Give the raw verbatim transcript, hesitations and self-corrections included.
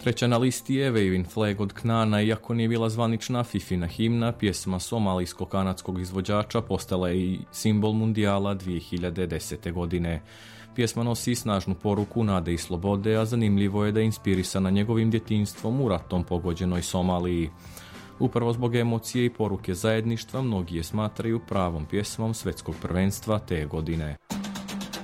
Treća na listi je Waving Flag od Knana, iako nije bila zvanična Fifina himna, pjesma somalijsko-kanadskog izvođača postala je i simbol mundijala dvije hiljade desete. godine. Pjesma nosi snažnu poruku nade i slobode, a zanimljivo je da je inspirisana njegovim djetinjstvom u ratom pogođenoj Somaliji. Upravo zbog emocije i poruke zajedništva mnogi je smatraju pravom pjesmom svjetskog prvenstva te godine.